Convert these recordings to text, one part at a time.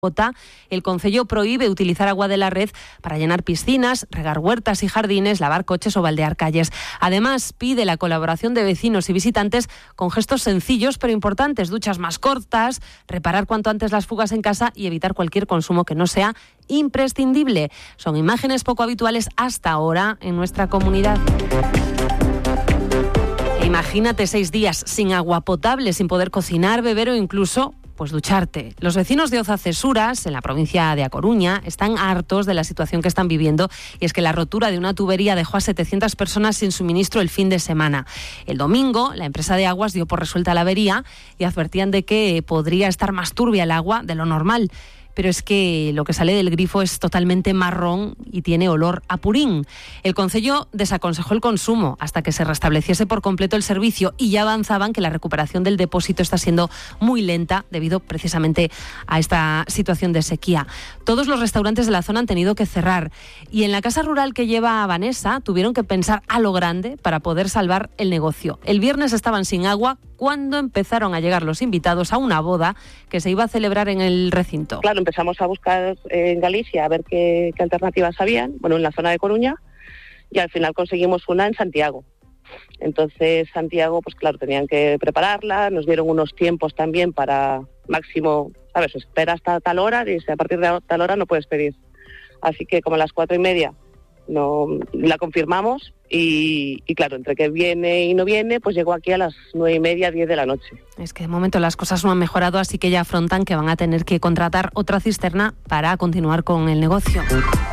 El Concello prohíbe utilizar agua de la red para llenar piscinas, regar huertas y jardines, lavar coches o baldear calles. Además, pide la colaboración de vecinos y visitantes con gestos sencillos pero importantes: duchas más cortas, reparar cuanto antes las fugas en casa y evitar cualquier consumo que no sea imprescindible. Son imágenes poco habituales hasta ahora en nuestra comunidad. Imagínate 6 días sin agua potable, sin poder cocinar, beber o incluso ducharte. Los vecinos de Oza-Cesuras, en la provincia de A Coruña, están hartos de la situación que están viviendo, y es que la rotura de una tubería dejó a 700 personas sin suministro el fin de semana. El domingo, la empresa de aguas dio por resuelta la avería y advertían de que podría estar más turbia el agua de lo normal. Pero es que lo que sale del grifo es totalmente marrón y tiene olor a purín. El Concello desaconsejó el consumo hasta que se restableciese por completo el servicio, y ya avanzaban que la recuperación del depósito está siendo muy lenta debido precisamente a esta situación de sequía. Todos los restaurantes de la zona han tenido que cerrar, y en la casa rural que lleva Vanessa tuvieron que pensar a lo grande para poder salvar el negocio. El viernes estaban sin agua cuando empezaron a llegar los invitados a una boda que se iba a celebrar en el recinto. Claro, empezamos a buscar en Galicia a ver qué alternativas habían, en la zona de Coruña, y al final conseguimos una en Santiago. Entonces Santiago, tenían que prepararla, nos dieron unos tiempos también para máximo, espera hasta tal hora, y a partir de tal hora no puedes pedir. Así que como a las 4:30 no la confirmamos, y claro, entre que viene y no viene, llegó aquí a las 9:30, 10 de la noche. Es que de momento las cosas no han mejorado, así que ya afrontan que van a tener que contratar otra cisterna para continuar con el negocio.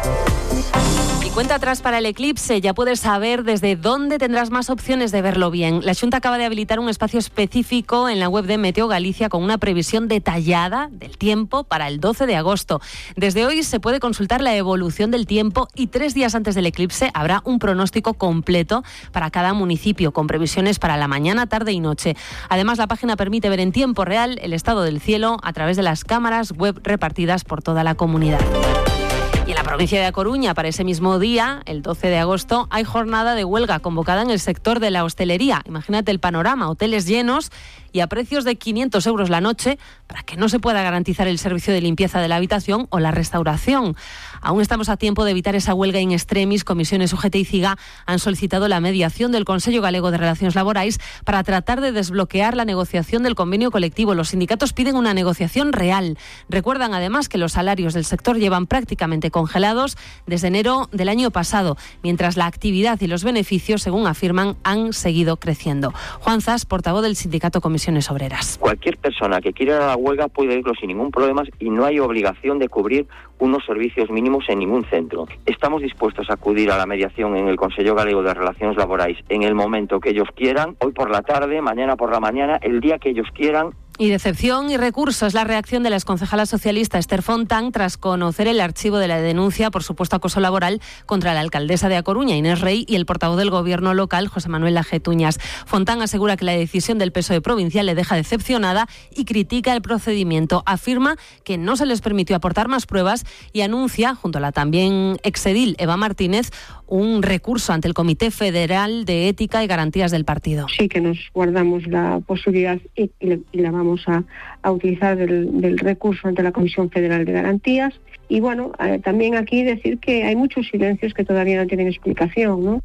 Y cuenta atrás para el eclipse. Ya puedes saber desde dónde tendrás más opciones de verlo bien. La Xunta acaba de habilitar un espacio específico en la web de Meteo Galicia con una previsión detallada del tiempo para el 12 de agosto. Desde hoy se puede consultar la evolución del tiempo, y 3 días antes del eclipse habrá un pronóstico completo para cada municipio, con previsiones para la mañana, tarde y noche. Además, la página permite ver en tiempo real el estado del cielo a través de las cámaras web repartidas por toda la comunidad. Y en la provincia de A Coruña, para ese mismo día, el 12 de agosto, hay jornada de huelga convocada en el sector de la hostelería. Imagínate el panorama: hoteles llenos y a precios de 500 euros la noche, para que no se pueda garantizar el servicio de limpieza de la habitación o la restauración. Aún estamos a tiempo de evitar esa huelga in extremis. Comisiones UGT y CIGA han solicitado la mediación del Consello Galego de Relacións Laborais para tratar de desbloquear la negociación del convenio colectivo. Los sindicatos piden una negociación real. Recuerdan además que los salarios del sector llevan prácticamente congelados desde enero del año pasado, mientras la actividad y los beneficios, según afirman, han seguido creciendo. Juan Zas, portavoz del sindicato Comisiones Obreras. Cualquier persona que quiera ir a la huelga puede irlo sin ningún problema, y no hay obligación de cubrir unos servicios mínimos en ningún centro. Estamos dispuestos a acudir a la mediación en el Consello Galego de Relacións Laborais en el momento que ellos quieran, hoy por la tarde, mañana por la mañana, el día que ellos quieran. Y decepción y recurso es la reacción de la exconcejala socialista Esther Fontán tras conocer el archivo de la denuncia por supuesto acoso laboral contra la alcaldesa de A Coruña, Inés Rey, y el portavoz del gobierno local, José Manuel Lajetuñas. Fontán asegura que la decisión del PSOE provincial le deja decepcionada y critica el procedimiento. Afirma que no se les permitió aportar más pruebas y anuncia, junto a la también exedil Eva Martínez, un recurso ante el Comité Federal de Ética y Garantías del partido. Sí que nos guardamos la posibilidad y la vamos a utilizar del recurso ante la Comisión Federal de Garantías. Y también aquí decir que hay muchos silencios que todavía no tienen explicación, ¿no?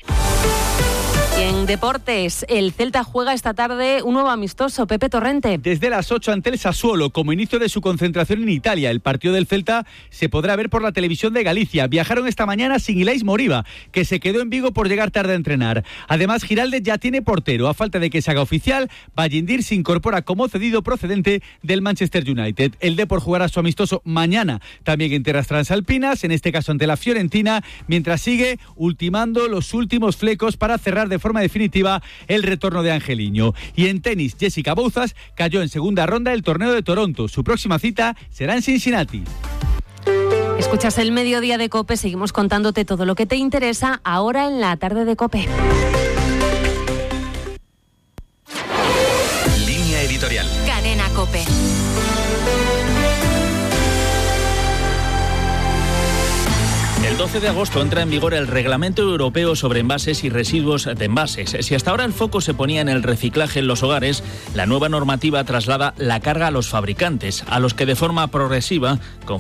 Y en deportes, el Celta juega esta tarde un nuevo amistoso. Pepe Torrente. Desde las 8 ante el Sassuolo, como inicio de su concentración en Italia. El partido del Celta se podrá ver por la televisión de Galicia. Viajaron esta mañana sin Ilais Moriba, que se quedó en Vigo por llegar tarde a entrenar. Además, Giraldez ya tiene portero. A falta de que se haga oficial, Ballindir se incorpora como cedido procedente del Manchester United. El Depor jugará su amistoso mañana, también en tierras transalpinas, en este caso ante la Fiorentina, mientras sigue ultimando los últimos flecos para cerrar de forma definitiva el retorno de Angeliño. Y en tenis, Jessica Bouzas cayó en segunda ronda del torneo de Toronto. Su próxima cita será en Cincinnati. Escuchas el Mediodía de COPE, seguimos contándote todo lo que te interesa ahora en la tarde de COPE. Línea editorial. Cadena COPE. El 12 de agosto entra en vigor el Reglamento Europeo sobre envases y residuos de envases. Si hasta ahora el foco se ponía en el reciclaje en los hogares, la nueva normativa traslada la carga a los fabricantes, a los que de forma progresiva,